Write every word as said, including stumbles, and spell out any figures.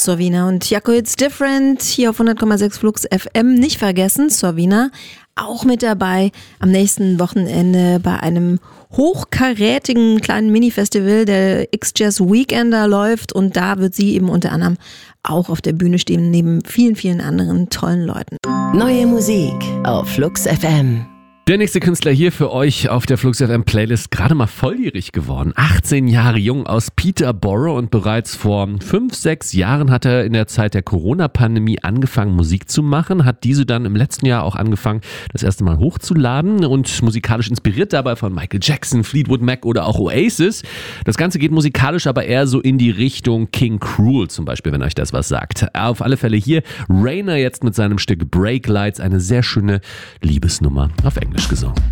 Sorvina und Jaco It's Different hier auf hundert Komma sechs Flux F M. Nicht vergessen, Sorvina auch mit dabei am nächsten Wochenende bei einem hochkarätigen kleinen Mini-Festival, der X-Jazz Weekender läuft, und da wird sie eben unter anderem auch auf der Bühne stehen, neben vielen, vielen anderen tollen Leuten. Neue Musik auf Flux F M. Der nächste Künstler hier für euch auf der Flux F M Playlist, gerade mal volljährig geworden. achtzehn Jahre jung, aus Peterborough, und bereits vor fünf, sechs Jahren hat er in der Zeit der Corona-Pandemie angefangen, Musik zu machen, hat diese dann im letzten Jahr auch angefangen, das erste Mal hochzuladen und musikalisch inspiriert dabei von Michael Jackson, Fleetwood Mac oder auch Oasis. Das Ganze geht musikalisch aber eher so in die Richtung King Cruel zum Beispiel, wenn euch das was sagt. Auf alle Fälle hier Rainer jetzt mit seinem Stück Break Lights, eine sehr schöne Liebesnummer auf Englisch gesungen.